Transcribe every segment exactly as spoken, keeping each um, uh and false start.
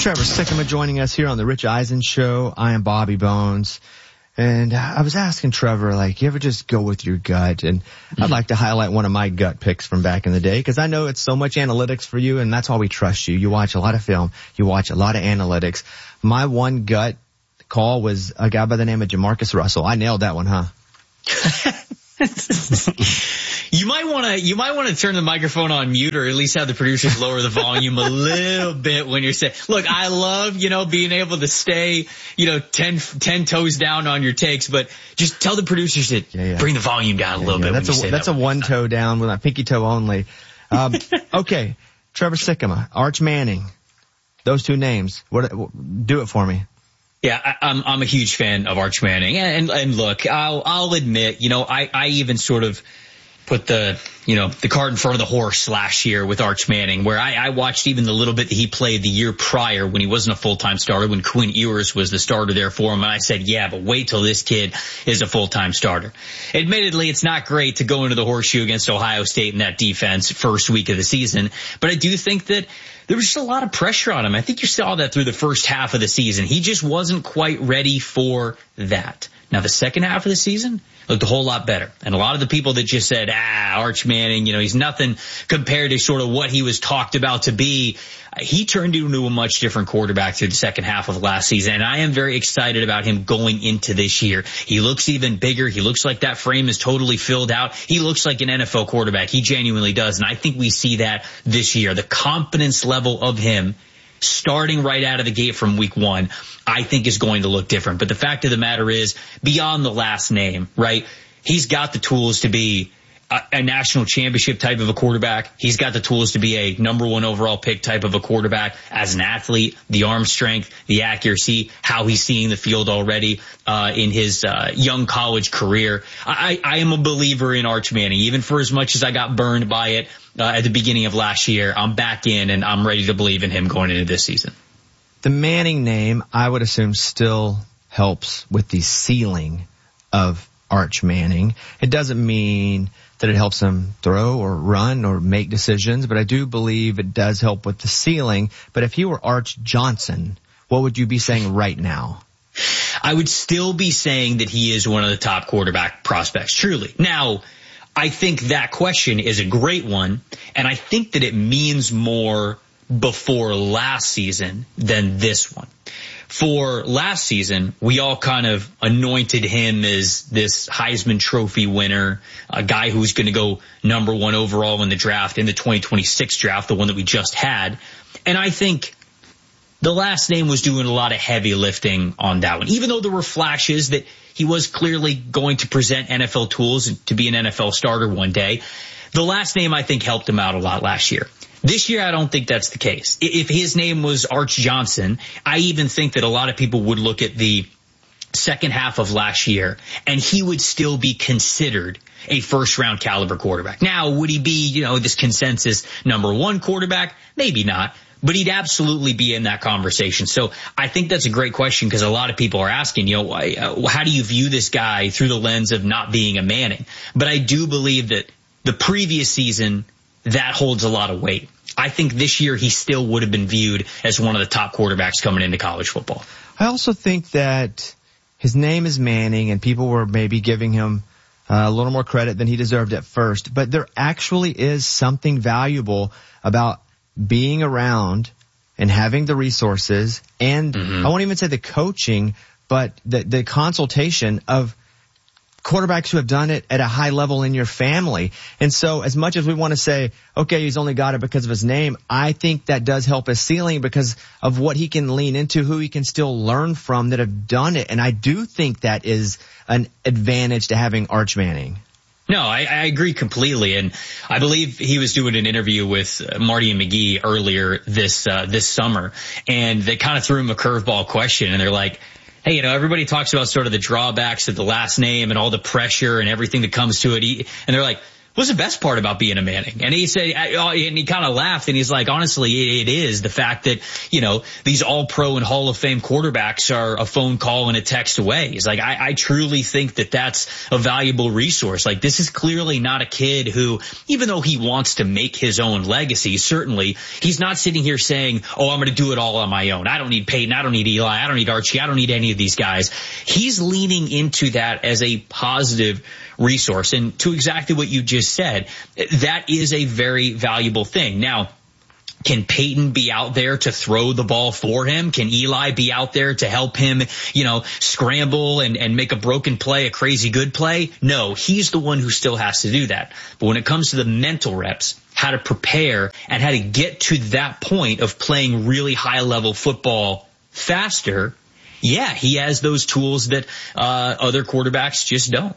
Trevor Sikkema joining us here on the Rich Eisen Show. I am Bobby Bones. And I was asking Trevor, like, you ever just go with your gut? And mm-hmm. I'd like to highlight one of my gut picks from back in the day, because I know it's so much analytics for you, and that's why we trust you. You watch a lot of film. You watch a lot of analytics. My one gut call was a guy by the name of Jamarcus Russell. I nailed that one, huh? You might want to, you might want to turn the microphone on mute, or at least have the producers lower the volume a little bit when you're saying, look, I love, you know, being able to stay, you know, ten, ten toes down on your takes, but just tell the producers to yeah, yeah. bring the volume down a little yeah, yeah. bit. That's a, that's that a one toe down with my pinky toe only. Um, okay. Trevor Sikkema, Arch Manning, those two names. What, do it for me. Yeah, I, I'm I'm a huge fan of Arch Manning, and and look, I'll I'll admit, you know, I I even sort of put the, you know, the cart in front of the horse last year with Arch Manning, where I, I watched even the little bit that he played the year prior when he wasn't a full-time starter, when Quinn Ewers was the starter there for him. And I said, yeah, but wait till this kid is a full-time starter. Admittedly, it's not great to go into the horseshoe against Ohio State in that defense first week of the season, but I do think that there was just a lot of pressure on him. I think you saw that through the first half of the season. He just wasn't quite ready for that. Now, the second half of the season looked a whole lot better. And a lot of the people that just said, ah, Arch Manning, you know, he's nothing compared to sort of what he was talked about to be, he turned into a much different quarterback through the second half of last season. And I am very excited about him going into this year. He looks even bigger. He looks like that frame is totally filled out. He looks like an N F L quarterback. He genuinely does. And I think we see that this year. The confidence level of him starting right out of the gate from week one, I think is going to look different. But the fact of the matter is, beyond the last name, right, he's got the tools to be a, a national championship type of a quarterback. He's got the tools to be a number one overall pick type of a quarterback. As an athlete, the arm strength, the accuracy, how he's seeing the field already uh in his uh young college career. I, I am a believer in Arch Manning, even for as much as I got burned by it uh, at the beginning of last year. I'm back in, and I'm ready to believe in him going into this season. The Manning name, I would assume, still helps with the ceiling of Arch Manning. It doesn't mean that it helps him throw or run or make decisions, but I do believe it does help with the ceiling. But if he were Arch Johnson, what would you be saying right now? I would still be saying that he is one of the top quarterback prospects, truly. Now, I think that question is a great one, and I think that it means more before last season than this one. For last season, we all kind of anointed him as this Heisman Trophy winner, a guy who's going to go number one overall in the draft, in the twenty twenty-six draft, the one that we just had. And I think the last name was doing a lot of heavy lifting on that one, even though there were flashes that he was clearly going to present N F L tools to be an N F L starter one day. The last name, I think, helped him out a lot last year. This year, I don't think that's the case. If his name was Arch Johnson, I even think that a lot of people would look at the second half of last year and he would still be considered a first round caliber quarterback. Now, would he be, you know, this consensus number one quarterback? Maybe not, but he'd absolutely be in that conversation. So I think that's a great question, because a lot of people are asking, you know, how do you view this guy through the lens of not being a Manning? But I do believe that the previous season, that holds a lot of weight. I think this year he still would have been viewed as one of the top quarterbacks coming into college football. I also think that his name is Manning, and people were maybe giving him uh, a little more credit than he deserved at first. But there actually is something valuable about being around and having the resources and mm-hmm. I won't even say the coaching, but the, the consultation of quarterbacks who have done it at a high level in your family. And so as much as we want to say, okay, he's only got it because of his name, I think that does help his ceiling because of what he can lean into, who he can still learn from that have done it. And I do think that is an advantage to having Arch Manning. No, I, I agree completely. And I believe he was doing an interview with Marty and McGee earlier this, uh, this summer. And they kind of threw him a curveball question, and they're like, hey, you know, everybody talks about sort of the drawbacks of the last name and all the pressure and everything that comes to it. And they're like, what's the best part about being a Manning? And he said, and he kind of laughed, and he's like, honestly, it is the fact that, you know, these all-pro and Hall of Fame quarterbacks are a phone call and a text away. He's like, I, I truly think that that's a valuable resource. Like, this is clearly not a kid who, even though he wants to make his own legacy, certainly, he's not sitting here saying, oh, I'm going to do it all on my own. I don't need Peyton. I don't need Eli. I don't need Archie. I don't need any of these guys. He's leaning into that as a positive resource. And to exactly what you just said, that is a very valuable thing. Now, can Peyton be out there to throw the ball for him? Can Eli be out there to help him, you know, scramble and, and make a broken play, a crazy good play? No, he's the one who still has to do that. But when it comes to the mental reps, how to prepare and how to get to that point of playing really high level football faster, yeah, he has those tools that uh, other quarterbacks just don't.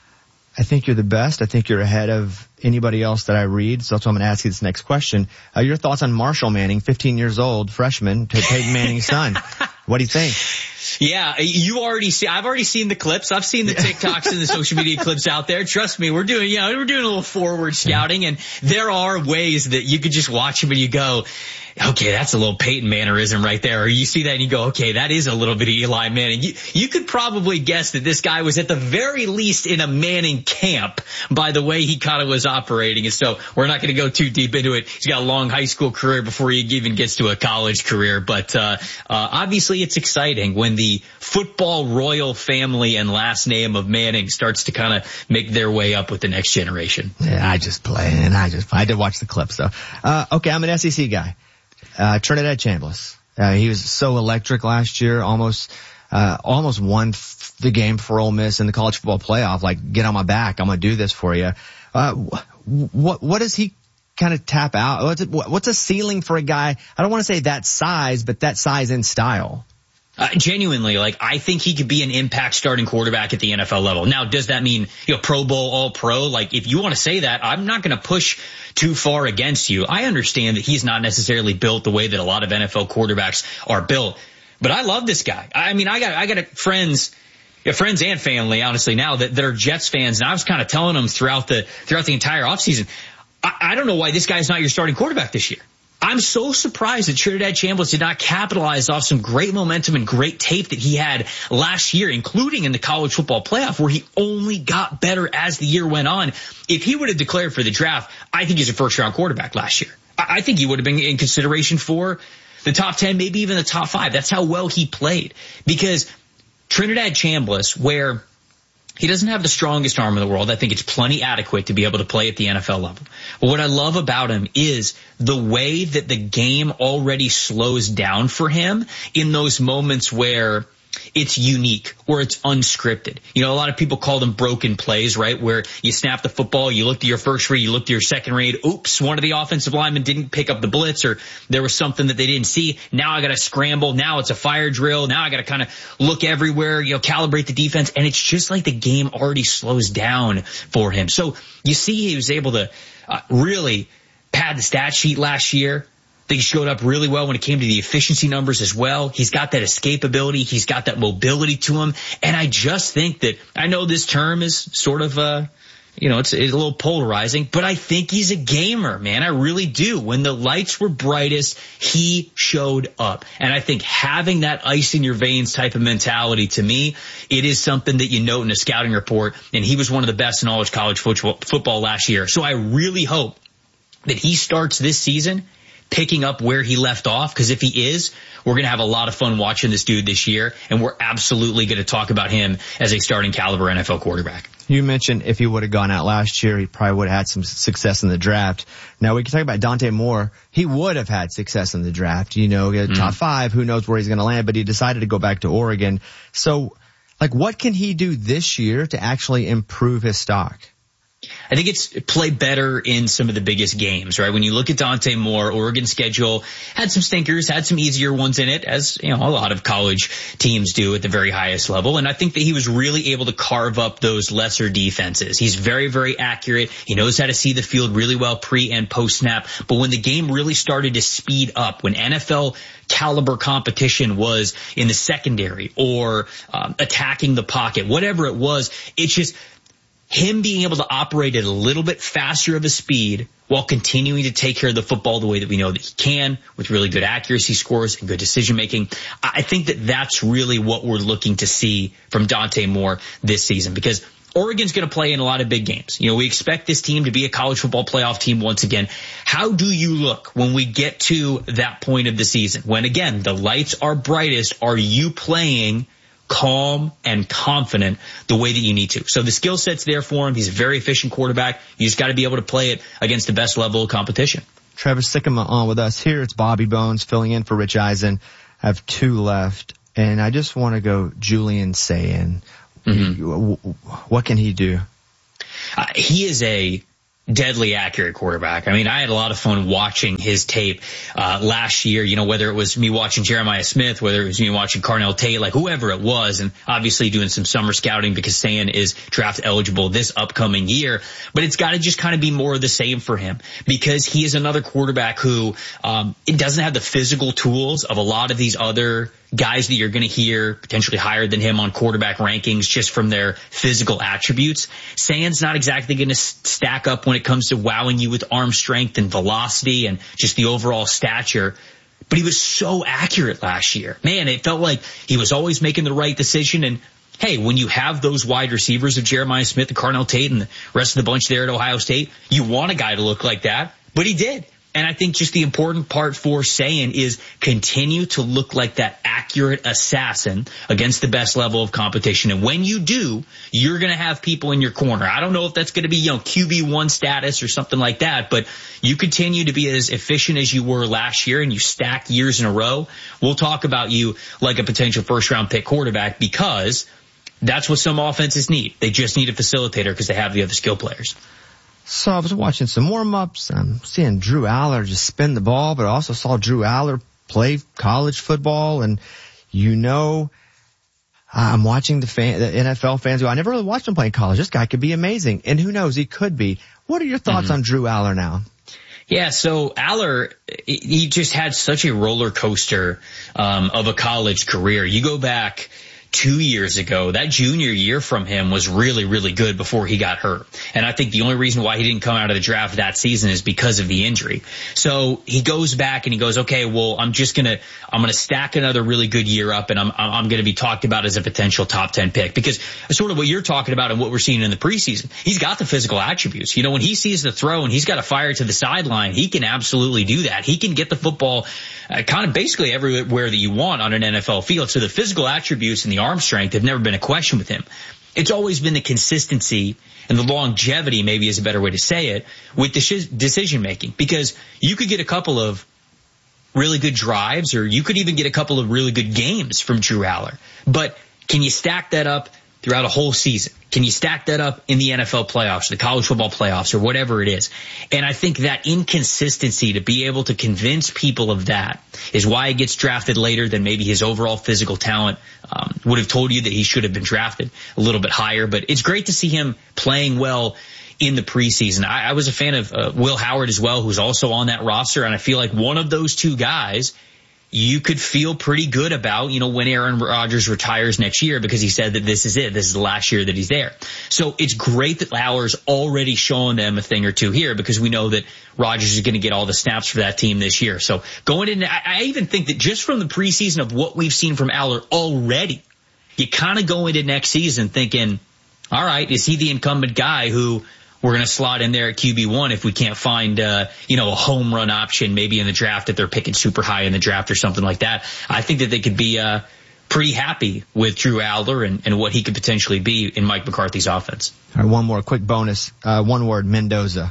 I think you're the best. I think you're ahead of anybody else that I read. So that's why I'm going to ask you this next question. Uh, your thoughts on Marshall Manning, fifteen years old, freshman, to Peyton Manning's son. What do you think? Yeah, you already see, I've already seen the clips. I've seen the TikToks and the social media clips out there. Trust me, we're doing, you know, we're doing a little forward scouting, and there are ways that you could just watch him and you go, okay, that's a little Peyton mannerism right there. Or you see that and you go, okay, that is a little bit of Eli Manning. You, you could probably guess that this guy was at the very least in a Manning camp by the way he kind of was operating. And so we're not going to go too deep into it. He's got a long high school career before he even gets to a college career. But uh, uh obviously it's exciting when the football royal family and last name of Manning starts to kind of make their way up with the next generation. Yeah, I just play, and I just I did watch the clips though. Uh, okay, I'm an S E C guy. Uh, Trinidad Chambliss. Uh, he was so electric last year, almost, uh, almost won f- the game for Ole Miss in the college football playoff. Like, get on my back. I'm going to do this for you. Uh, what, what does he kind of tap out? What's, it, what's a ceiling for a guy? I don't want to say that size, but that size and style. Uh, genuinely, like, I think he could be an impact starting quarterback at the N F L level. Now, does that mean, you know, Pro Bowl, all pro? Like, if you want to say that, I'm not going to push too far against you. I understand that he's not necessarily built the way that a lot of N F L quarterbacks are built, but I love this guy. I mean, I got, I got friends, yeah, friends and family, honestly, now that, that are Jets fans, and I was kind of telling them throughout the, throughout the entire offseason, I, I don't know why this guy's not your starting quarterback this year. I'm so surprised that Trinidad Chambliss did not capitalize off some great momentum and great tape that he had last year, including in the college football playoff, where he only got better as the year went on. If he would have declared for the draft, I think he's a first-round quarterback last year. I think he would have been in consideration for the top ten, maybe even the top five. That's how well he played. Because Trinidad Chambliss, where he doesn't have the strongest arm in the world, I think it's plenty adequate to be able to play at the N F L level. But what I love about him is the way that the game already slows down for him in those moments where it's unique or it's unscripted. You know, a lot of people call them broken plays, right? Where you snap the football, you look to your first read, you look to your second read. Oops, one of the offensive linemen didn't pick up the blitz, or there was something that they didn't see. Now I got to scramble. Now it's a fire drill. Now I got to kind of look everywhere, you know, calibrate the defense. And it's just like the game already slows down for him. So you see he was able to uh, really pad the stat sheet last year. I think he showed up really well when it came to the efficiency numbers as well. He's got that escapability. He's got that mobility to him. And I just think that, I know this term is sort of, uh, you know, it's, it's a little polarizing, but I think he's a gamer, man. I really do. When the lights were brightest, he showed up. And I think having that ice in your veins type of mentality, to me, it is something that you note in a scouting report. And he was one of the best in all of college football, football last year. So I really hope that he starts this season picking up where he left off, because if he is, we're going to have a lot of fun watching this dude this year, and we're absolutely going to talk about him as a starting caliber N F L quarterback. You mentioned if he would have gone out last year, he probably would have had some success in the draft. Now, we can talk about Dante Moore. He would have had success in the draft, you know, mm-hmm. top five, who knows where he's going to land, but he decided to go back to Oregon. So, like, what can he do this year to actually improve his stock? I think it's play better in some of the biggest games, right? When you look at Dante Moore, Oregon's schedule had some stinkers, had some easier ones in it, as you know, a lot of college teams do at the very highest level. And I think that he was really able to carve up those lesser defenses. He's very, very accurate. He knows how to see the field really well pre and post snap. But when the game really started to speed up, when N F L caliber competition was in the secondary or um, attacking the pocket, whatever it was, it's just him being able to operate at a little bit faster of a speed while continuing to take care of the football the way that we know that he can, with really good accuracy scores and good decision making. I think that that's really what we're looking to see from Dante Moore this season, because Oregon's going to play in a lot of big games. You know, we expect this team to be a college football playoff team once again. How do you look when we get to that point of the season? When, again, the lights are brightest, are you playing calm and confident the way that you need to? So the skill set's there for him. He's a very efficient quarterback. You just got to be able to play it against the best level of competition. Trevor Sikkema on with us here. It's Bobby Bones filling in for Rich Eisen. I have two left, and I just want to go Julian Sayin. Mm-hmm. What can he do? Uh, he is a deadly accurate quarterback. I mean, I had a lot of fun watching his tape uh last year, you know, whether it was me watching Jeremiah Smith, whether it was me watching Carnell Tate, like whoever it was, and obviously doing some summer scouting because Sayin is draft eligible this upcoming year. But it's got to just kind of be more of the same for him, because he is another quarterback who um it doesn't have the physical tools of a lot of these other guys that you're going to hear potentially higher than him on quarterback rankings just from their physical attributes. Sayin's not exactly going to stack up when it comes to wowing you with arm strength and velocity and just the overall stature. But he was so accurate last year. Man, it felt like he was always making the right decision. And hey, when you have those wide receivers of Jeremiah Smith and Carnell Tate and the rest of the bunch there at Ohio State, you want a guy to look like that. But he did. And I think just the important part for Sayin is continue to look like that accurate assassin against the best level of competition. And when you do, you're going to have people in your corner. I don't know if that's going to be, you know, Q B one status or something like that, but you continue to be as efficient as you were last year and you stack years in a row. We'll talk about you like a potential first round pick quarterback, because that's what some offenses need. They just need a facilitator because they have the other skill players. So I was watching some warm-ups. I'm seeing Drew Aller just spin the ball, but I also saw Drew Aller play college football. And, you know, I'm watching the, fan, the N F L fans go, I never really watched him play in college. This guy could be amazing. And who knows, he could be. What are your thoughts mm-hmm. on Drew Aller now? Yeah, so Aller, he just had such a roller coaster um, of a college career. You go back two years ago, that junior year from him was really, really good before he got hurt. And I think the only reason why he didn't come out of the draft that season is because of the injury. So he goes back and he goes, okay, well, I'm just going to, I'm going to stack another really good year up, and I'm, I'm going to be talked about as a potential top ten pick, because sort of what you're talking about and what we're seeing in the preseason, he's got the physical attributes. You know, when he sees the throw and he's got to fire to the sideline, he can absolutely do that. He can get the football uh, kind of basically everywhere that you want on an N F L field. So the physical attributes and the arm strength have never been a question with him. It's always been the consistency and the longevity, maybe is a better way to say it, with the decision making, because you could get a couple of really good drives, or you could even get a couple of really good games from Drew Aller. But can you stack that up throughout a whole season? Can you stack that up in the N F L playoffs, the college football playoffs, or whatever it is? And I think that inconsistency, to be able to convince people of that, is why he gets drafted later than maybe his overall physical talent um, would have told you that he should have been drafted a little bit higher. But it's great to see him playing well in the preseason. I, I was a fan of uh, Will Howard as well, who's also on that roster, and I feel like one of those two guys you could feel pretty good about, you know, when Aaron Rodgers retires next year, because he said that this is it. This is the last year that he's there. So it's great that Lauer's already showing them a thing or two here, because we know that Rodgers is going to get all the snaps for that team this year. So going in, I, I even think that just from the preseason of what we've seen from Aller already, you kind of go into next season thinking, all right, is he the incumbent guy who we're going to slot in there at Q B one if we can't find, uh, you know, a home run option maybe in the draft, if they're picking super high in the draft or something like that? I think that they could be uh, pretty happy with Drew Aller and, and what he could potentially be in Mike McCarthy's offense. All right, one more quick bonus. Uh, one word, Mendoza.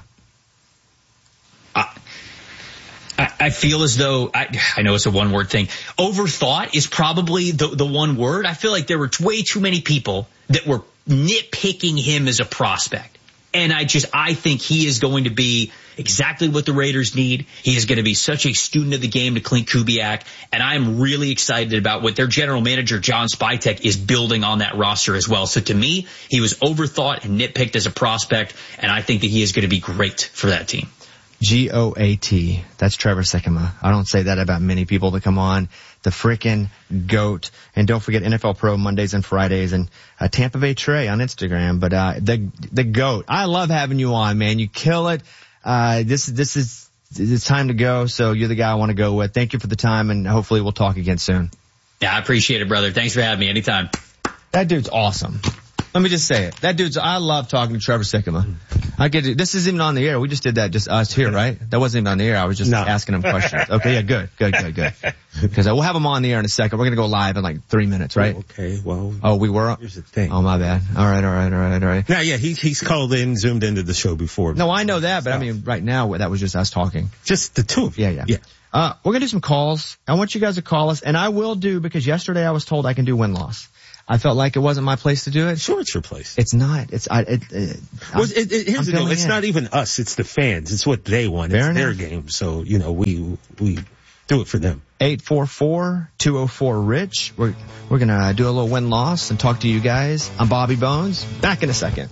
I, I, I feel as though, I, I know it's a one word thing. Overthought is probably the, the one word. I feel like there were way too many people that were nitpicking him as a prospect. And I just, I think he is going to be exactly what the Raiders need. He is going to be such a student of the game to Clint Kubiak. And I'm really excited about what their general manager, John Spytek, is building on that roster as well. So to me, he was overthought and nitpicked as a prospect. And I think that he is going to be great for that team. G O A T. That's Trevor Sikkema. I don't say that about many people that come on. The frickin' GOAT. And don't forget N F L Pro Mondays and Fridays, and uh, Tampa Bay Trey on Instagram. But uh the the GOAT. I love having you on, man. You kill it. Uh this this is it's time to go, so you're the guy I want to go with. Thank you for the time, and hopefully we'll talk again soon. Yeah, I appreciate it, brother. Thanks for having me anytime. That dude's awesome. Let me just say it. That dude's, I love talking to Trevor Sikkema. I get it. This isn't even on the air. We just did that, just us here, right? That wasn't even on the air. I was just no. asking him questions. Okay, yeah, good, good, good, good. Because we'll have him on the air in a second. We're going to go live in like three minutes, right? Oh, okay, well. Oh, we were? Here's the thing. Oh, my bad. All right, all right, all right, all right. Now, yeah, he, he's called in, zoomed into the show before. No, I know that, but I mean, right now, that was just us talking. Just the two of you. Yeah, yeah. Yeah. Uh, we're going to do some calls. I want you guys to call us, and I will do, because yesterday I was told I can do win-loss. I felt like it wasn't my place to do it. Sure, it's your place. It's not. It's I. It, it, well, it, it, here's I'm the deal. It's in. not even us. It's the fans. It's what they want. Fair it's enough. Their game. So you know, we we do it for them. Eight four four two zero four Rich. We're we're gonna do a little win loss and talk to you guys. I'm Bobby Bones. Back in a second.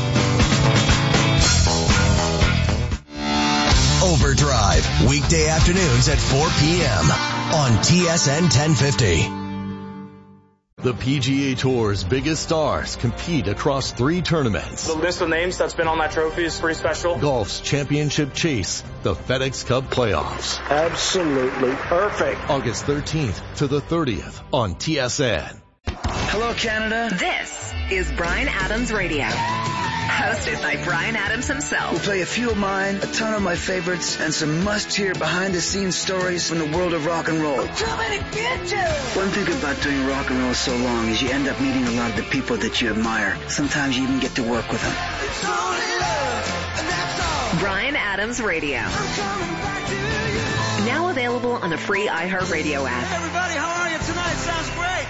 Overdrive weekday afternoons at four p.m. on T S N ten fifty. The P G A Tour's biggest stars compete across three tournaments. The list of names that's been on that trophy is pretty special. Golf's championship chase, the FedEx Cup playoffs. Absolutely perfect. August thirteenth to the thirtieth on T S N. Hello, Canada. This is Bryan Adams Radio. Hosted by Bryan Adams himself. We'll play a few of mine, a ton of my favorites, and some must-hear behind-the-scenes stories from the world of rock and roll. One thing about doing rock and roll so long is you end up meeting a lot of the people that you admire. Sometimes you even get to work with them. Bryan Adams Radio. Now available on the free iHeartRadio app. Everybody, how are you tonight? Sounds great.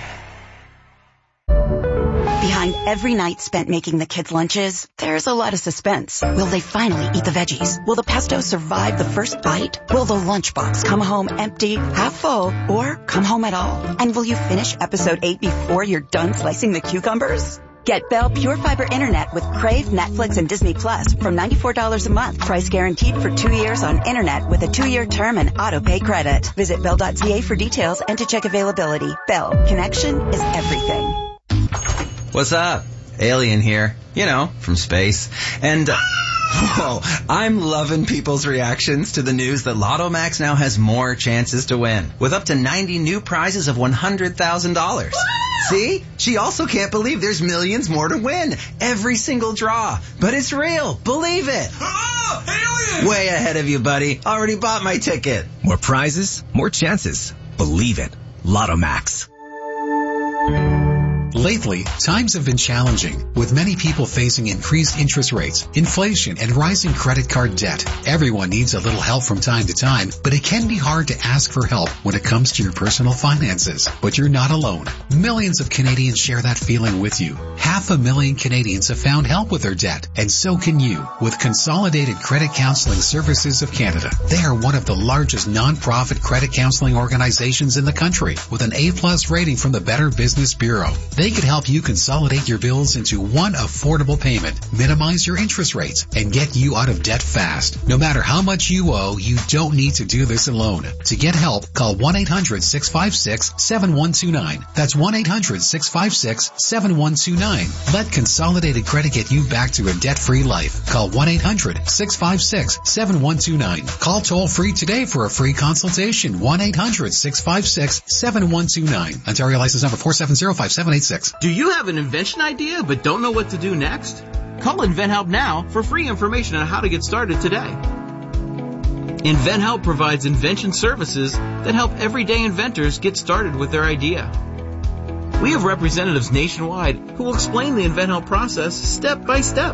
Behind every night spent making the kids' lunches, there's a lot of suspense. Will they finally eat the veggies? Will the pesto survive the first bite? Will the lunchbox come home empty, half full, or come home at all? And will you finish episode eight before you're done slicing the cucumbers? Get Bell Pure Fiber Internet with Crave, Netflix, and Disney Plus from ninety-four dollars a month. Price guaranteed for two years on Internet with a two-year term and auto-pay credit. Visit bell dot c a for details and to check availability. Bell. Connection is everything. What's up? Alien here. You know, from space. And, uh, whoa, I'm loving people's reactions to the news that Lotto Max now has more chances to win, with up to ninety new prizes of one hundred thousand dollars. See? She also can't believe there's millions more to win. Every single draw. But it's real. Believe it. Oh, alien! Way ahead of you, buddy. Already bought my ticket. More prizes, more chances. Believe it. Lotto Max. Lately, times have been challenging, with many people facing increased interest rates, inflation, and rising credit card debt. Everyone needs a little help from time to time, but it can be hard to ask for help when it comes to your personal finances. But you're not alone. Millions of Canadians share that feeling with you. Half a million Canadians have found help with their debt, and so can you, with Consolidated Credit Counseling Services of Canada. They are one of the largest non-profit credit counseling organizations in the country, with an A-plus rating from the Better Business Bureau. They could help you consolidate your bills into one affordable payment, minimize your interest rates, and get you out of debt fast. No matter how much you owe, you don't need to do this alone. To get help, call one eight hundred six five six seven one two nine. That's one eight hundred six five six seven one two nine. Let Consolidated Credit get you back to a debt-free life. Call one eight hundred six five six seven one two nine. Call toll-free today for a free consultation. one eight hundred six five six seven one two nine. Ontario license number four seven zero five seven eight six. Do you have an invention idea but don't know what to do next? Call InventHelp now for free information on how to get started today. InventHelp provides invention services that help everyday inventors get started with their idea. We have representatives nationwide who will explain the InventHelp process step by step.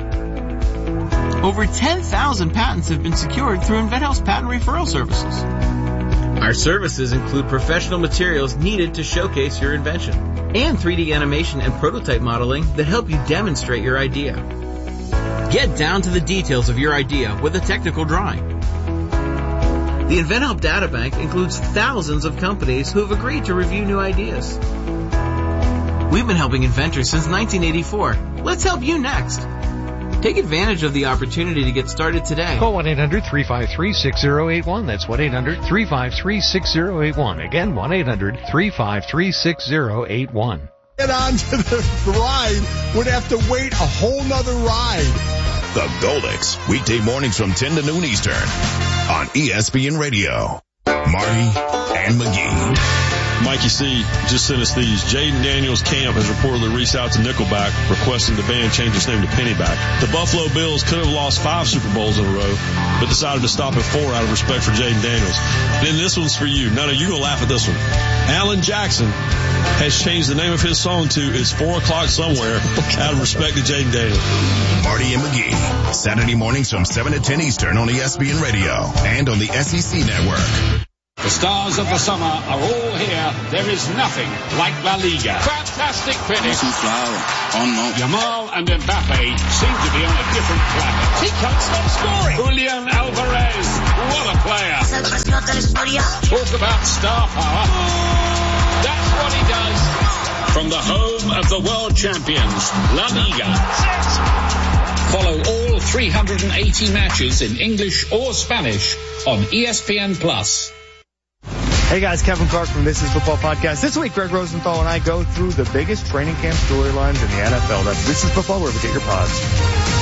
Over ten thousand patents have been secured through InventHelp's patent referral services. Our services include professional materials needed to showcase your invention, and three D animation and prototype modeling that help you demonstrate your idea. Get down to the details of your idea with a technical drawing. The InventHelp Databank includes thousands of companies who have agreed to review new ideas. We've been helping inventors since nineteen eighty-four. Let's help you next. Take advantage of the opportunity to get started today. Call one eight hundred three five three six zero eight one. That's one eight hundred three five three six zero eight one. Again, one eight hundred three five three six zero eight one. Get on to the ride would have to wait a whole nother ride. The Goldics, weekday mornings from ten to noon Eastern on E S P N Radio. Marty and McGee. Mikey C. just sent us these. Jaden Daniels Camp has reportedly reached out to Nickelback requesting the band change its name to Pennyback. The Buffalo Bills could have lost five Super Bowls in a row, but decided to stop at four out of respect for Jaden Daniels. Then this one's for you. No, no, you're going to laugh at this one. Alan Jackson has changed the name of his song to It's Four O'Clock Somewhere out of respect to Jaden Daniels. Marty and McGee, Saturday mornings from seven to ten Eastern on E S P N Radio and on the S E C Network. The stars of the summer are all here. There is nothing like La Liga. Fantastic finish. Oh no. Yamal and Mbappe seem to be on a different planet. He can't stop scoring. Julian Alvarez, what a player. Talk about star power. That's what he does. From the home of the world champions, La Liga. Follow all three hundred eighty matches in English or Spanish on E S P N Plus. Hey guys, Kevin Clark from This Is Football Podcast. This week, Greg Rosenthal and I go through the biggest training camp storylines in the N F L. That's This Is Football, wherever you get your pods.